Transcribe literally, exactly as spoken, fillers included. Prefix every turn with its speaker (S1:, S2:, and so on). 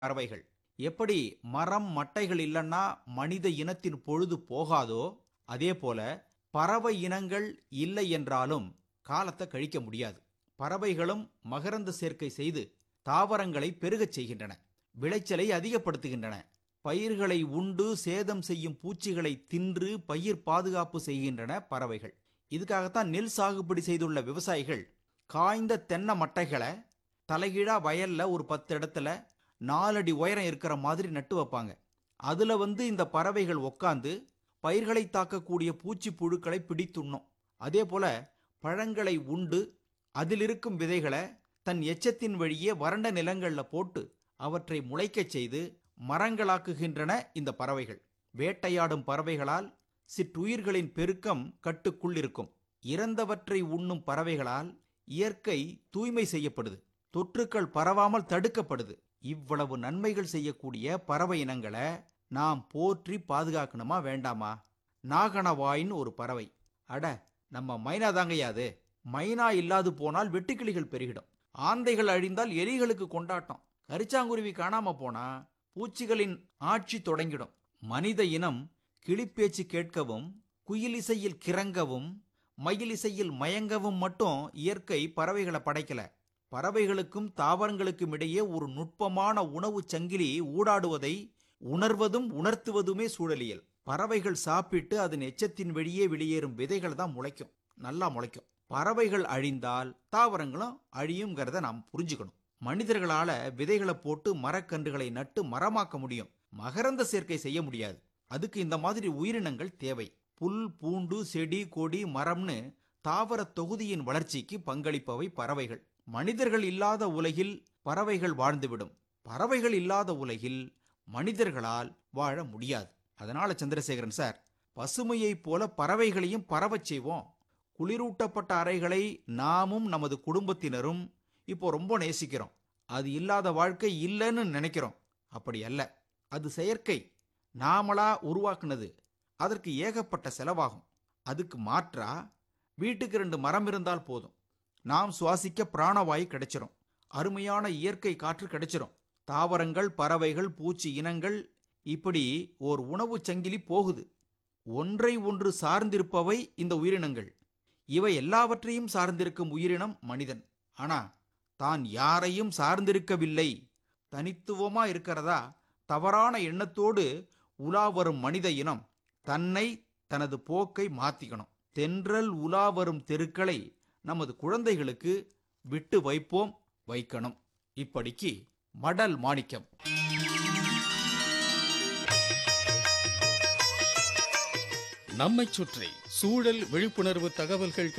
S1: பறவைகள். எப்படி மரம் மட்டைகள் இல்லைன்னா மனித இனத்தின் பொழுது போகாதோ, அதே போல பறவை இனங்கள் இல்லை என்றாலும் காலத்தை கழிக்க முடியாது. பறவைகளும் மகரந்த சேர்க்கை செய்து தாவரங்களை பெருகச் செய்கின்றன, விளைச்சலை அதிகப்படுத்துகின்றன, பயிர்களை உண்டு சேதம் செய்யும் பூச்சிகளை தின்று பயிர் பாதுகாப்பு செய்கின்றன பறவைகள். இதுக்காகத்தான் நெல் சாகுபடி செய்துள்ள விவசாயிகள் காய்ந்த தென்னை மட்டைகளை தலைகீழா வயல்ல ஒரு பத்து இடத்துல நாலடி உயரம் இருக்கிற மாதிரி நட்டு வைப்பாங்க. அதுல வந்து இந்த பறவைகள் உக்காந்து பயிர்களை தாக்கக்கூடிய பூச்சி புழுக்களை பிடித்துண்ணும். அதே போல பழங்களை உண்டு அதில் இருக்கும் விதைகளை தன் எச்சத்தின் வழியே வறண்ட நிலங்கள்ல போட்டு அவற்றை முளைக்கச் செய்து மரங்களாக்குகின்றன இந்த பறவைகள். வேட்டையாடும் பறவைகளால் சிற்றுயிர்களின் பெருக்கம் கட்டுக்குள் இருக்கும். இறந்தவற்றை உண்ணும் பறவைகளால் இயற்கை தூய்மை செய்யப்படுது, தொற்றுக்கள் பரவாமல் தடுக்கப்படுது. இவ்வளவு நன்மைகள் செய்யக்கூடிய பறவை இனங்களை நாம் போற்றி பாதுகாக்கணுமா வேண்டாமா? நாகனவாயின்னு ஒரு பறவை. அட, நம்ம மைனா தாங்கையாது. மைனா இல்லாது போனால் வெட்டுக்கிளிகள் பெருகிடும், ஆந்தைகள் அழிந்தால் எலிகளுக்கு கொண்டாட்டம், கரிச்சாங்குருவி காணாம போனா பூச்சிகளின் ஆட்சி தொடங்கிடும். மனித இனம் கிளிப்பேச்சு கேட்கவும் குயிலிசையில் கிறங்கவும் மயிலிசையில் மயங்கவும் மட்டும் இயற்கை பறவைகளை படைக்கல. பறவைகளுக்கும் தாவரங்களுக்கும் இடையே ஒரு நுட்பமான உணவு சங்கிலி ஊடாடுவதை உணர்வதும் உணர்த்துவதுமே சூழலியல். பறவைகள் சாப்பிட்டு அதன் எச்சத்தின் வெளியே வெளியேறும் விதைகள் தான் முளைக்கும், நல்லா முளைக்கும். பறவைகள் அழிந்தால் தாவரங்களும் அழியுங்கிறத நாம் புரிஞ்சுக்கணும். மனிதர்களால விதைகளை போட்டு மரக்கன்றுகளை நட்டு மரமாக்க முடியும், மகரந்த சேர்க்கை செய்ய முடியாது. அதுக்கு இந்த மாதிரி உயிரினங்கள் தேவை. புல் பூண்டு செடி கொடி மரம்னு தாவர தொகுதியின் வளர்ச்சிக்கு பங்களிப்பவை பறவைகள். மனிதர்கள் இல்லாத உலகில் பறவைகள் வாழ்ந்துவிடும், பறவைகள் இல்லாத உலகில் மனிதர்களால் வாழ முடியாது. அதனால சந்திரசேகரன் சார், பசுமையைப் போல பறவைகளையும் பரவச் செய்வோம். குளிரூட்டப்பட்ட அறைகளை நாமும் நமது குடும்பத்தினரும் இப்போ ரொம்ப நேசிக்கிறோம். அது இல்லாத வாழ்க்கை இல்லைன்னு நினைக்கிறோம். அப்படி அல்ல, அது செயற்கை, நாமளா உருவாக்குனது. அதற்கு ஏகப்பட்ட செலவாகும். அதுக்கு மாற்றா வீட்டுக்கு ரெண்டு மரம் இருந்தால் போதும், நாம் சுவாசிக்க பிராணவாயு கிடைச்சிரும், அருமையான இயற்கை காற்று கிடைச்சிரும். தாவரங்கள் பறவைகள் பூச்சி இனங்கள் இப்படி ஓர் உணவு சங்கிலி போகுது. ஒன்றை ஒன்று சார்ந்திருப்பவை இந்த உயிரினங்கள். இவை எல்லாவற்றையும் சார்ந்திருக்கும் உயிரினம் மனிதன். ஆனா தான் யாரையும் சார்ந்திருக்கவில்லை, தனித்துவமா இருக்கிறதா தவறான எண்ணத்தோடு உலா வரும் மனித இனம் தன்னை தனது போக்கை மாத்திக்கணும். தென்றல் உலா வரும் தெருக்களை நமது குழந்தைகளுக்கு விட்டு வைப்போம், வைக்கணும். இப்படிக்கு மடல் மாணிக்கம்.
S2: நம்மைச் சுற்றி சூழல் விழிப்புணர்வு தகவல்கள்